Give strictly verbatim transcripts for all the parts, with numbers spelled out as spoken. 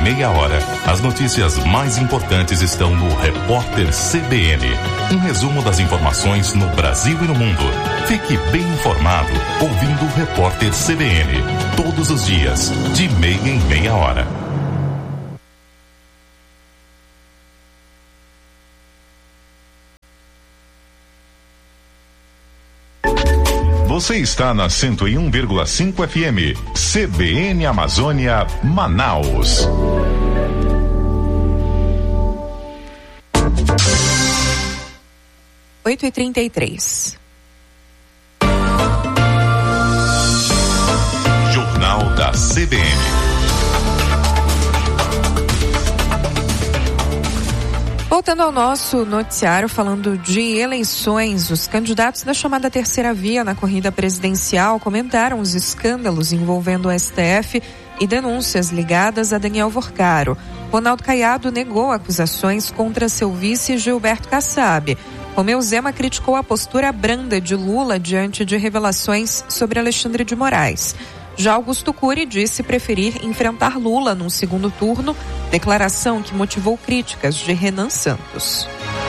meia hora, as notícias mais importantes estão no Repórter C B N. Um resumo das informações no Brasil e no mundo. Fique bem informado ouvindo o Repórter C B N. Todos os dias, de meia em meia hora. Você está na cento e um vírgula cinco F M, C B N Amazônia, Manaus. oito e trinta e três. Jornal da C B N. Voltando ao nosso noticiário, falando de eleições, os candidatos da chamada terceira via na corrida presidencial comentaram os escândalos envolvendo o S T F e denúncias ligadas a Daniel Vorcaro. Ronaldo Caiado negou acusações contra seu vice Gilberto Kassab. Romeu Zema criticou a postura branda de Lula diante de revelações sobre Alexandre de Moraes. Já Augusto Cury disse preferir enfrentar Lula num segundo turno, declaração que motivou críticas de Renan Santos.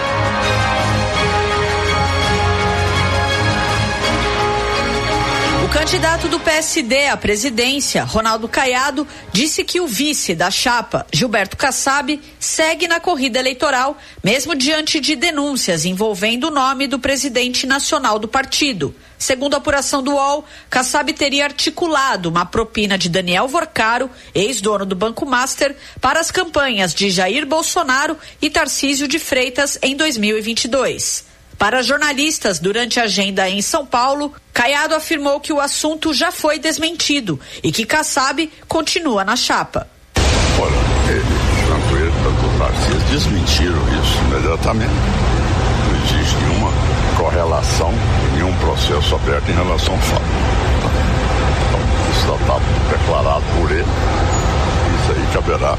O candidato do P S D à presidência, Ronaldo Caiado, disse que o vice da chapa, Gilberto Kassab, segue na corrida eleitoral, mesmo diante de denúncias envolvendo o nome do presidente nacional do partido. Segundo a apuração do U O L, Kassab teria articulado uma propina de Daniel Vorcaro, ex-dono do Banco Master, para as campanhas de Jair Bolsonaro e Tarcísio de Freitas em dois mil e vinte e dois. Para jornalistas, durante a agenda em São Paulo, Caiado afirmou que o assunto já foi desmentido e que Kassab continua na chapa. Olha, ele, tanto ele quanto o Tarcísio desmentiram isso imediatamente. Não existe nenhuma correlação, nenhum processo aberto em relação ao fato. Então, isso já está declarado por ele. Isso aí caberá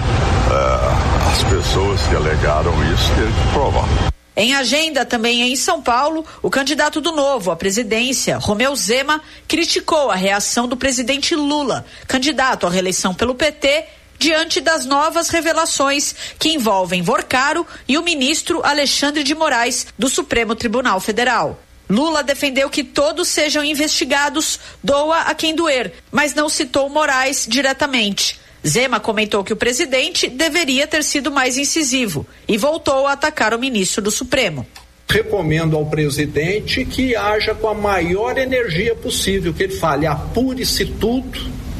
é, às pessoas que alegaram isso ter que provar. Em agenda também em São Paulo, o candidato do Novo à presidência, Romeu Zema, criticou a reação do presidente Lula, candidato à reeleição pelo P T, diante das novas revelações que envolvem Vorcaro e o ministro Alexandre de Moraes, do Supremo Tribunal Federal. Lula defendeu que todos sejam investigados, doa a quem doer, mas não citou Moraes diretamente. Zema comentou que o presidente deveria ter sido mais incisivo e voltou a atacar o ministro do Supremo. Recomendo ao presidente que haja com a maior energia possível, que ele fale, apure-se tudo,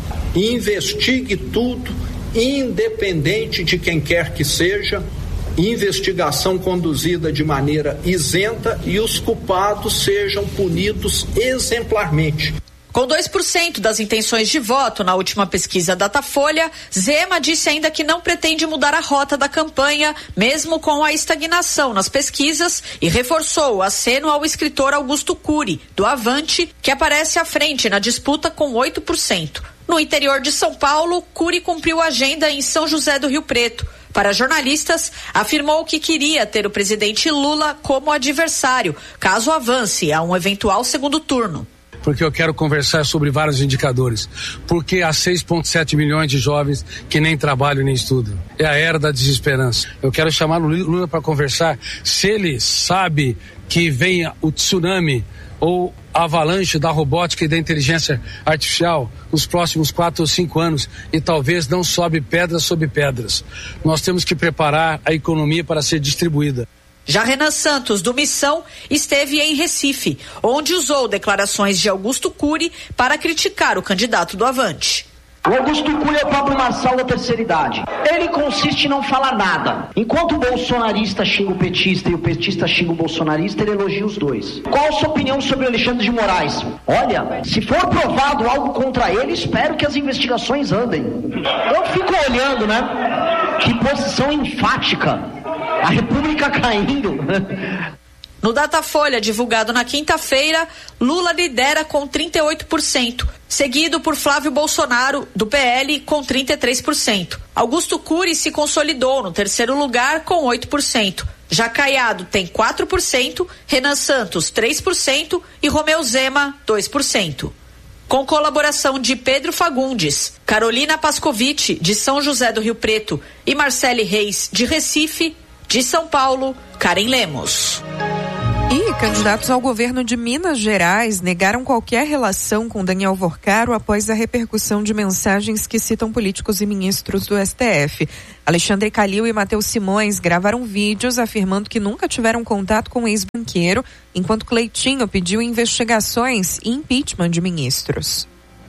investigue tudo, independente de quem quer que seja, investigação conduzida de maneira isenta e os culpados sejam punidos exemplarmente. Com dois por cento das intenções de voto na última pesquisa Datafolha, Zema disse ainda que não pretende mudar a rota da campanha, mesmo com a estagnação nas pesquisas, e reforçou o aceno ao escritor Augusto Cury, do Avante, que aparece à frente na disputa com oito por cento. No interior de São Paulo, Cury cumpriu a agenda em São José do Rio Preto. Para jornalistas, afirmou que queria ter o presidente Lula como adversário, caso avance a um eventual segundo turno. Porque eu quero conversar sobre vários indicadores. Porque há seis vírgula sete milhões de jovens que nem trabalham nem estudam. É a era da desesperança. Eu quero chamar o Lula para conversar se ele sabe que vem o tsunami ou a avalanche da robótica e da inteligência artificial nos próximos quatro ou cinco anos e talvez não sobe pedras sobre pedras. Nós temos que preparar a economia para ser distribuída. Já Renan Santos, do Missão, esteve em Recife, onde usou declarações de Augusto Cury para criticar o candidato do Avante. O Augusto Cury é o Pablo Marçal da terceira idade. Ele consiste em não falar nada. Enquanto o bolsonarista xinga o petista e o petista xinga o bolsonarista, ele elogia os dois. Qual a sua opinião sobre Alexandre de Moraes? Olha, se for provado algo contra ele, espero que as investigações andem. Eu fico olhando, né? Que posição enfática. A República caindo. No Datafolha, divulgado na quinta-feira, Lula lidera com trinta e oito por cento, seguido por Flávio Bolsonaro, do P L, com trinta e três por cento. Augusto Cury se consolidou no terceiro lugar com oito por cento. Já Caiado tem quatro por cento, Renan Santos três por cento e Romeu Zema dois por cento. com colaboração de Pedro Fagundes, Carolina Pascovitch, de São José do Rio Preto, e Marcele Reis, de Recife. De São Paulo, Karen Lemos. E candidatos ao governo de Minas Gerais negaram qualquer relação com Daniel Vorcaro após a repercussão de mensagens que citam políticos e ministros do S T F. Alexandre Calil e Matheus Simões gravaram vídeos afirmando que nunca tiveram contato com o ex-banqueiro, enquanto Cleitinho pediu investigações e impeachment de ministros.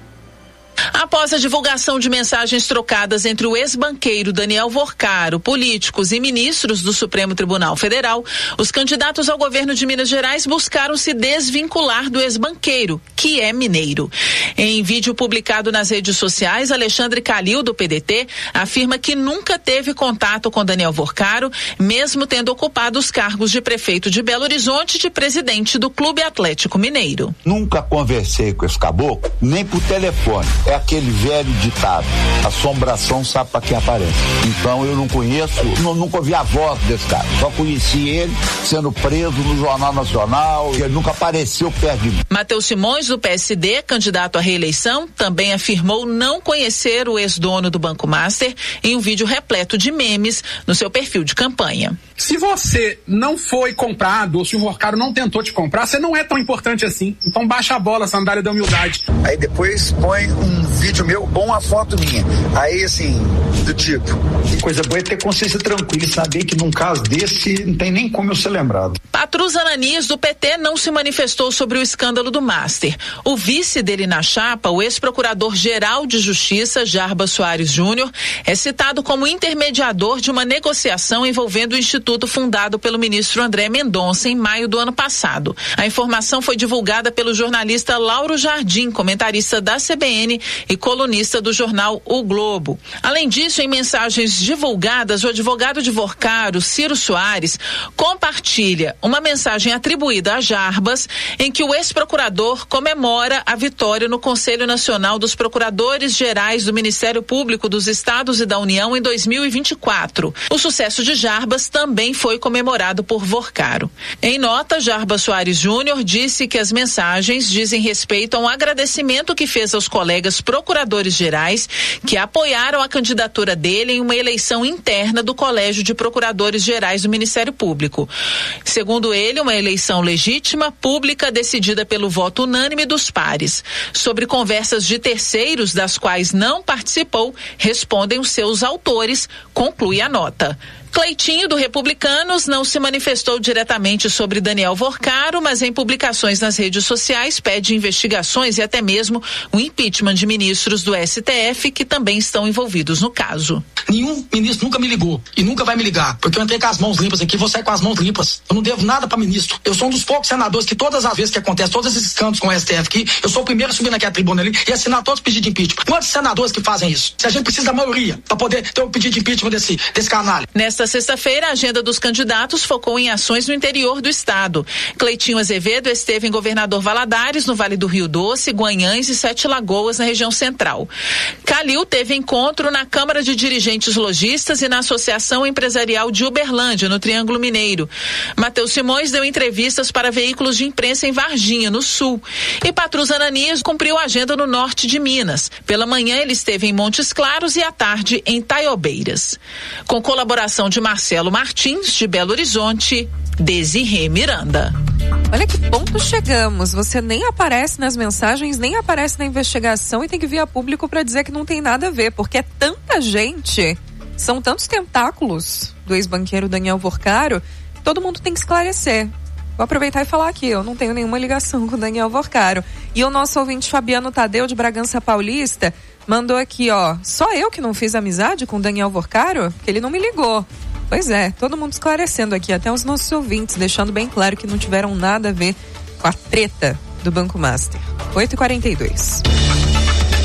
Após a divulgação de mensagens trocadas entre o ex-banqueiro Daniel Vorcaro, políticos e ministros do Supremo Tribunal Federal, os candidatos ao governo de Minas Gerais buscaram se desvincular do ex-banqueiro, que é mineiro. Em vídeo publicado nas redes sociais, Alexandre Calil, do P D T, afirma que nunca teve contato com Daniel Vorcaro, mesmo tendo ocupado os cargos de prefeito de Belo Horizonte e de presidente do Clube Atlético Mineiro. Nunca conversei com esse caboclo, nem por telefone. É aquele velho ditado, assombração sabe pra quem aparece. Então eu não conheço, não, nunca ouvi a voz desse cara. Só conheci ele sendo preso no Jornal Nacional e ele nunca apareceu perto de mim. Matheus Simões, do P S D, candidato à reeleição, também afirmou não conhecer o ex-dono do Banco Master em um vídeo repleto de memes no seu perfil de campanha. Se você não foi comprado ou se o Vorcaro não tentou te comprar, você não é tão importante assim. Então baixa a bola, sandália da humildade. Aí depois põe um vídeo meu ou uma foto minha. Aí assim, do tipo. Que coisa boa é ter consciência tranquila e saber que num caso desse não tem nem como eu ser lembrado. Patrus Ananias, do P T, não se manifestou sobre o escândalo do Master. O vice dele na chapa, o ex-procurador-geral de Justiça, Jarbas Soares Júnior, é citado como intermediador de uma negociação envolvendo o instituto fundado pelo ministro André Mendonça em maio do ano passado. A informação foi divulgada pelo jornalista Lauro Jardim, comentarista da C B N e colunista do jornal O Globo. Além disso, em mensagens divulgadas, o advogado de Vorcaro, Ciro Soares, compartilha uma mensagem atribuída a Jarbas, em que o ex-procurador comemora a vitória no Conselho Nacional dos Procuradores Gerais do Ministério Público dos Estados e da União em dois mil e vinte e quatro. O sucesso de Jarbas também foi comemorado por Vorcaro. Em nota, Jarbas Soares Júnior disse que as mensagens dizem respeito a um agradecimento que fez aos colegas procuradores gerais que apoiaram a candidatura dele em uma eleição interna do Colégio de Procuradores Gerais do Ministério Público. Segundo ele, uma eleição legítima, pública, decidida pelo voto unânime dos pares. Sobre conversas de terceiros das quais não participou, respondem os seus autores, conclui a nota. Cleitinho, do Republicanos, não se manifestou diretamente sobre Daniel Vorcaro, mas em publicações nas redes sociais pede investigações e até mesmo o impeachment de ministros do S T F que também estão envolvidos no caso. Nenhum ministro nunca me ligou e nunca vai me ligar, porque eu entrei com as mãos limpas aqui, vou sair com as mãos limpas. Eu não devo nada para ministro. Eu sou um dos poucos senadores que todas as vezes que acontece todos esses escândalos com o S T F aqui, eu sou o primeiro a subir naquela tribuna ali e assinar todos os pedidos de impeachment. Quantos senadores que fazem isso? Se a gente precisa da maioria para poder ter o pedido de impeachment desse, desse canalha. Nesta sexta-feira, a agenda dos candidatos focou em ações no interior do estado. Cleitinho Azevedo esteve em Governador Valadares, no Vale do Rio Doce, Guanhães e Sete Lagoas, na região central. Calil teve encontro na Câmara de Dirigentes Lojistas e na Associação Empresarial de Uberlândia, no Triângulo Mineiro. Matheus Simões deu entrevistas para veículos de imprensa em Varginha, no sul. E Patrus Ananias cumpriu a agenda no norte de Minas. Pela manhã, ele esteve em Montes Claros e à tarde em Taiobeiras. Com colaboração de Marcelo Martins, de Belo Horizonte, Desirê Miranda. Olha que ponto chegamos. Você nem aparece nas mensagens, nem aparece na investigação e tem que vir a público para dizer que não tem nada a ver, porque é tanta gente, são tantos tentáculos do ex-banqueiro Daniel Vorcaro, que todo mundo tem que esclarecer. Vou aproveitar e falar aqui, eu não tenho nenhuma ligação com o Daniel Vorcaro. E o nosso ouvinte Fabiano Tadeu, de Bragança Paulista, mandou aqui, ó, só eu que não fiz amizade com o Daniel Vorcaro? Porque ele não me ligou. Pois é, todo mundo esclarecendo aqui, até os nossos ouvintes, deixando bem claro que não tiveram nada a ver com a treta do Banco Master. oito e quarenta e dois.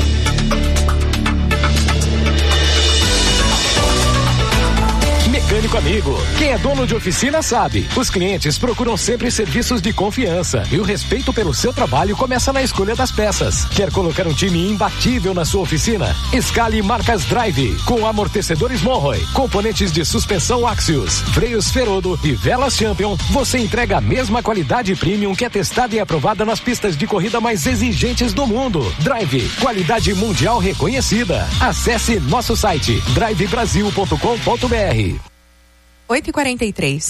Mecânico único amigo. Quem é dono de oficina sabe. Os clientes procuram sempre serviços de confiança e o respeito pelo seu trabalho começa na escolha das peças. Quer colocar um time imbatível na sua oficina? Escale marcas Drive, com amortecedores Monroe, componentes de suspensão Axios, freios Ferodo e velas Champion. Você entrega a mesma qualidade premium que é testada e aprovada nas pistas de corrida mais exigentes do mundo. Drive, qualidade mundial reconhecida. Acesse nosso site drive brasil ponto com ponto br. oito e quarenta e três.